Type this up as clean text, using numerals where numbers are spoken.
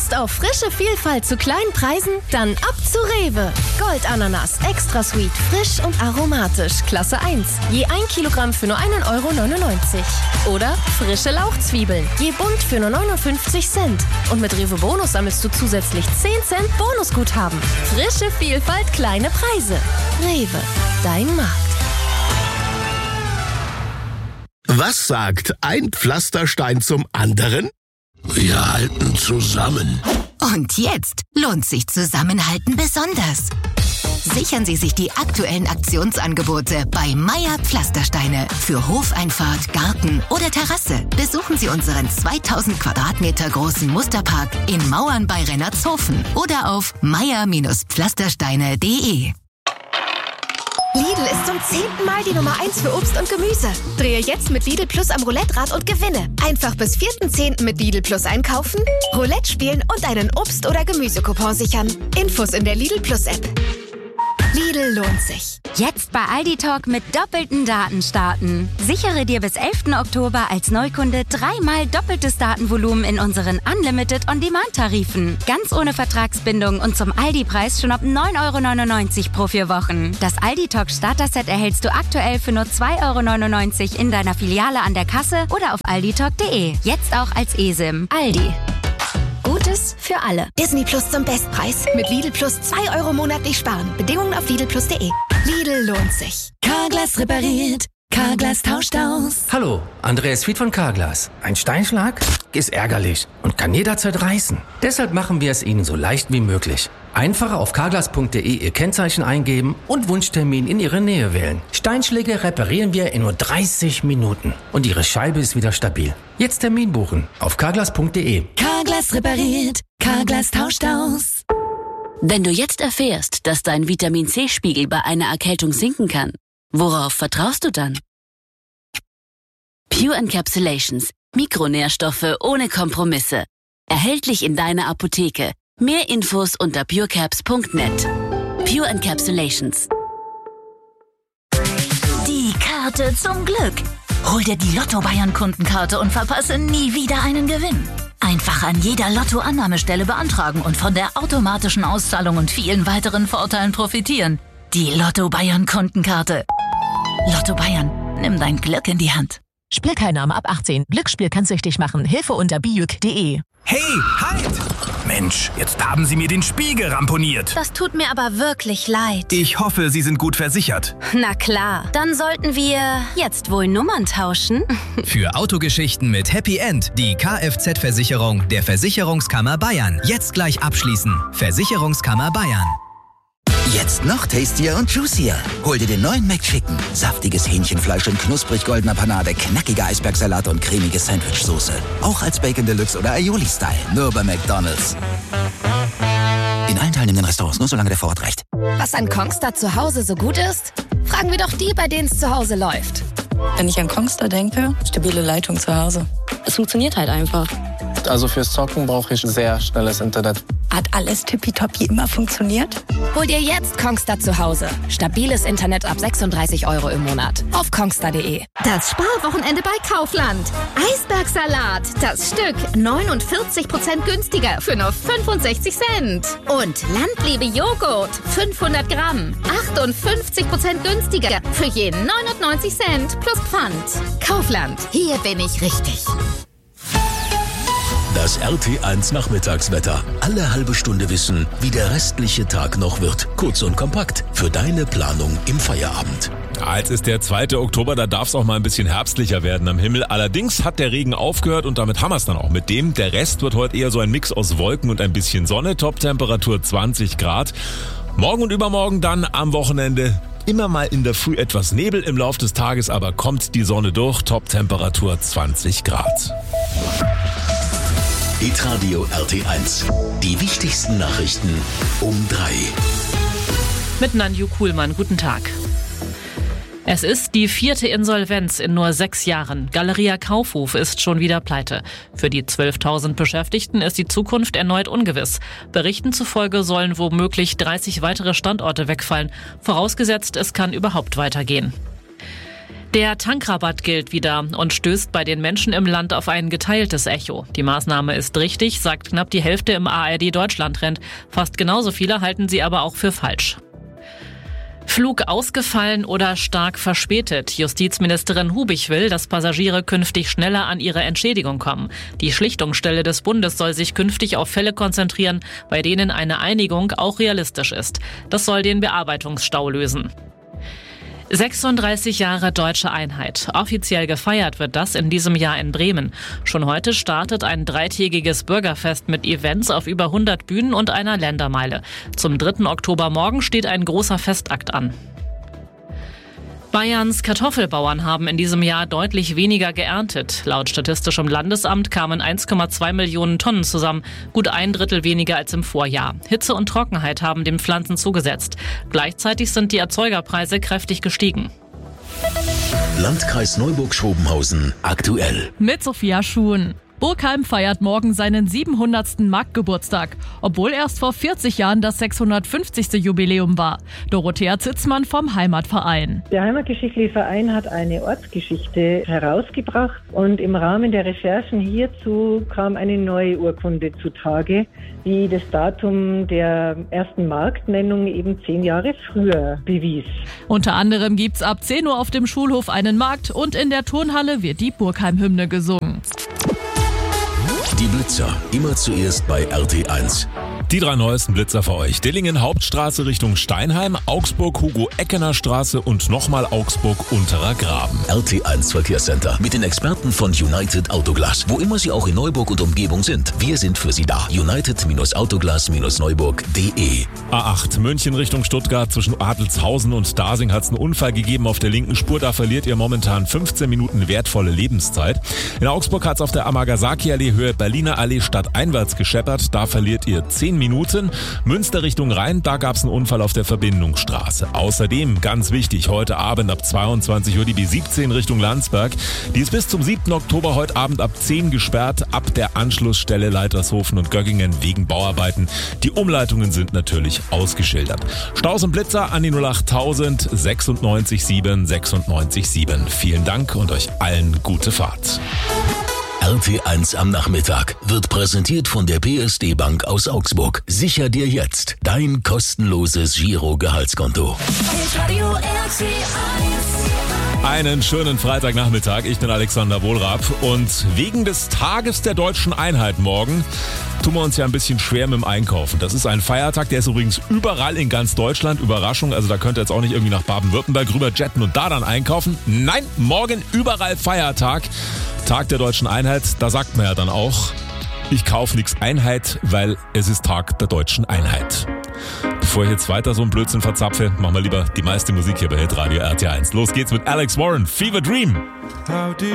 Lust auf frische Vielfalt zu kleinen Preisen? Dann ab zu Rewe. Goldananas, extra sweet, frisch und aromatisch, Klasse 1. Je 1 Kilogramm für nur 1,99 €. Oder frische Lauchzwiebeln, je bunt für nur 59 Cent. Und mit Rewe Bonus sammelst du zusätzlich 10 Cent Bonusguthaben. Frische Vielfalt, kleine Preise. Rewe, dein Markt. Was sagt ein Pflasterstein zum anderen? Wir halten zusammen. Und jetzt lohnt sich Zusammenhalten besonders. Sichern Sie sich die aktuellen Aktionsangebote bei Meier Pflastersteine für Hofeinfahrt, Garten oder Terrasse. Besuchen Sie unseren 2000 Quadratmeter großen Musterpark in Mauern bei Rennertshofen oder auf meier-pflastersteine.de. Lidl ist zum 10. Mal die Nummer 1 für Obst und Gemüse. Drehe jetzt mit Lidl Plus am Roulette-Rad und gewinne. Einfach bis 4.10. mit Lidl Plus einkaufen, Roulette spielen und einen Obst- oder Gemüsecoupon sichern. Infos in der Lidl Plus App. Lidl lohnt sich. Jetzt bei Aldi Talk mit doppelten Daten starten. Sichere dir bis 11. Oktober als Neukunde 3-mal doppeltes Datenvolumen in unseren Unlimited On-Demand-Tarifen. Ganz ohne Vertragsbindung und zum Aldi-Preis schon ab 9,99 € pro 4 Wochen. Das Aldi Talk Starter-Set erhältst du aktuell für nur 2,99 € in deiner Filiale an der Kasse oder auf alditalk.de. Jetzt auch als eSIM. Aldi. Gutes für alle. Disney Plus zum Bestpreis. Mit Lidl Plus 2 € monatlich sparen. Bedingungen auf lidlplus.de. Lidl lohnt sich. Carglass repariert. Carglass tauscht aus. Hallo, Andreas Fied von Carglass. Ein Steinschlag ist ärgerlich und kann jederzeit reißen. Deshalb machen wir es Ihnen so leicht wie möglich. Einfach auf carglass.de Ihr Kennzeichen eingeben und Wunschtermin in Ihre Nähe wählen. Steinschläge reparieren wir in nur 30 Minuten und Ihre Scheibe ist wieder stabil. Jetzt Termin buchen auf carglass.de. Carglass repariert. Carglass tauscht aus. Wenn du jetzt erfährst, dass dein Vitamin-C-Spiegel bei einer Erkältung sinken kann, worauf vertraust du dann? Pure Encapsulations. Mikronährstoffe ohne Kompromisse. Erhältlich in deiner Apotheke. Mehr Infos unter purecaps.net. Pure Encapsulations. Die Karte zum Glück. Hol dir die Lotto-Bayern-Kundenkarte und verpasse nie wieder einen Gewinn. Einfach an jeder Lotto-Annahmestelle beantragen und von der automatischen Auszahlung und vielen weiteren Vorteilen profitieren. Die Lotto-Bayern-Kundenkarte. Lotto Bayern, nimm dein Glück in die Hand. Spielteilnahme ab 18. Glücksspiel kann süchtig machen. Hilfe unter biüc.de. Hey, halt! Mensch, jetzt haben Sie mir den Spiegel ramponiert. Das tut mir aber wirklich leid. Ich hoffe, Sie sind gut versichert. Na klar, dann sollten wir jetzt wohl Nummern tauschen. Für Autogeschichten mit Happy End die Kfz-Versicherung der Versicherungskammer Bayern. Jetzt gleich abschließen. Versicherungskammer Bayern. Jetzt noch tastier und juicier. Hol dir den neuen McChicken. Saftiges Hähnchenfleisch in knusprig goldener Panade, knackiger Eisbergsalat und cremige Sandwichsoße. Auch als Bacon Deluxe oder Aioli-Style. Nur bei McDonald's. In allen teilnehmenden Restaurants, nur solange der Vorrat reicht. Was an Kongstar zu Hause so gut ist? Fragen wir doch die, bei denen es zu Hause läuft. Wenn ich an Kongstar denke, stabile Leitung zu Hause. Es funktioniert halt einfach. Also fürs Zocken brauche ich sehr schnelles Internet. Hat alles tippitoppi immer funktioniert? Hol dir jetzt Kongstar zu Hause. Stabiles Internet ab 36 € im Monat. Auf kongstar.de. Das Sparwochenende bei Kaufland. Eisbergsalat, das Stück 49% günstiger für nur 65 Cent. Und Landliebe Joghurt, 500 Gramm, 58% günstiger für je 99 Cent plus Pfand. Kaufland, hier bin ich richtig. Das RT1 Nachmittagswetter. Alle halbe Stunde wissen, wie der restliche Tag noch wird. Kurz und kompakt für deine Planung im Feierabend. Jetzt ist der 2. Oktober, da darf es auch mal ein bisschen herbstlicher werden am Himmel. Allerdings hat der Regen aufgehört und damit haben wir es dann auch mit dem. Der Rest wird heute eher so ein Mix aus Wolken und ein bisschen Sonne. Toptemperatur 20 Grad. Morgen und übermorgen dann am Wochenende immer mal in der Früh etwas Nebel. Im Laufe des Tages aber kommt die Sonne durch. Toptemperatur 20 Grad. Hitradio RT1. Die wichtigsten Nachrichten um 3. Mit Nanju Kuhlmann, guten Tag. Es ist die 4. Insolvenz in nur 6 Jahren. Galeria Kaufhof ist schon wieder pleite. Für die 12.000 Beschäftigten ist die Zukunft erneut ungewiss. Berichten zufolge sollen womöglich 30 weitere Standorte wegfallen. Vorausgesetzt, es kann überhaupt weitergehen. Der Tankrabatt gilt wieder und stößt bei den Menschen im Land auf ein geteiltes Echo. Die Maßnahme ist richtig, sagt knapp die Hälfte im ARD-Deutschland-Trend. Fast genauso viele halten sie aber auch für falsch. Flug ausgefallen oder stark verspätet. Justizministerin Hubig will, dass Passagiere künftig schneller an ihre Entschädigung kommen. Die Schlichtungsstelle des Bundes soll sich künftig auf Fälle konzentrieren, bei denen eine Einigung auch realistisch ist. Das soll den Bearbeitungsstau lösen. 36 Jahre Deutsche Einheit. Offiziell gefeiert wird das in diesem Jahr in Bremen. Schon heute startet ein 3-tägiges Bürgerfest mit Events auf über 100 Bühnen und einer Ländermeile. Zum 3. Oktober morgen steht ein großer Festakt an. Bayerns Kartoffelbauern haben in diesem Jahr deutlich weniger geerntet. Laut Statistischem Landesamt kamen 1,2 Millionen Tonnen zusammen, gut 1/3 weniger als im Vorjahr. Hitze und Trockenheit haben den Pflanzen zugesetzt. Gleichzeitig sind die Erzeugerpreise kräftig gestiegen. Landkreis Neuburg-Schrobenhausen aktuell. Mit Sophia Schuhn. Burgheim feiert morgen seinen 700. Marktgeburtstag, obwohl erst vor 40 Jahren das 650. Jubiläum war. Dorothea Zitzmann vom Heimatverein. Der Heimatgeschichtliche Verein hat eine Ortsgeschichte herausgebracht und im Rahmen der Recherchen hierzu kam eine neue Urkunde zutage, die das Datum der ersten Marktnennung eben 10 Jahre früher bewies. Unter anderem gibt's ab 10 Uhr auf dem Schulhof einen Markt und in der Turnhalle wird die Burgheim-Hymne gesungen. Die Blitzer, immer zuerst bei RT1. Die 3 neuesten Blitzer für euch. Dillingen Hauptstraße Richtung Steinheim, Augsburg Hugo-Eckener Straße und nochmal Augsburg Unterer Graben. RT1 Verkehrscenter mit den Experten von United Autoglas. Wo immer Sie auch in Neuburg und Umgebung sind, wir sind für Sie da. United-Autoglas-Neuburg.de. A8 München Richtung Stuttgart zwischen Adelshausen und Dasing hat es einen Unfall gegeben auf der linken Spur. Da verliert ihr momentan 15 Minuten wertvolle Lebenszeit. In Augsburg hat es auf der Amagasaki-Allee Höhe Berliner Allee stadteinwärts gescheppert. Da verliert ihr 10 Minuten. Münster Richtung Rhein, da gab es einen Unfall auf der Verbindungsstraße. Außerdem, ganz wichtig, heute Abend ab 22 Uhr die B17 Richtung Landsberg. Die ist bis zum 7. Oktober heute Abend ab 10 gesperrt, ab der Anschlussstelle Leitershofen und Göggingen wegen Bauarbeiten. Die Umleitungen sind natürlich ausgeschildert. Staus und Blitzer an die 08000 96 7 96 7. Vielen Dank und euch allen gute Fahrt. RT1 am Nachmittag wird präsentiert von der PSD Bank aus Augsburg. Sicher dir jetzt dein kostenloses Giro-Gehaltskonto. Einen schönen Freitagnachmittag. Ich bin Alexander Wohlrab und wegen des Tages der Deutschen Einheit morgen tun wir uns ja ein bisschen schwer mit dem Einkaufen. Das ist ein Feiertag, der ist übrigens überall in ganz Deutschland. Überraschung, also da könnt ihr jetzt auch nicht irgendwie nach Baden-Württemberg rüber jetten und da dann einkaufen. Nein, morgen überall Feiertag. Tag der Deutschen Einheit, da sagt man ja dann auch, ich kaufe nichts Einheit, weil es ist Tag der Deutschen Einheit. Bevor ich jetzt weiter so einen Blödsinn verzapfe, machen wir lieber die meiste Musik hier bei Hitradio RT1. Los geht's mit Alex Warren, Fever Dream.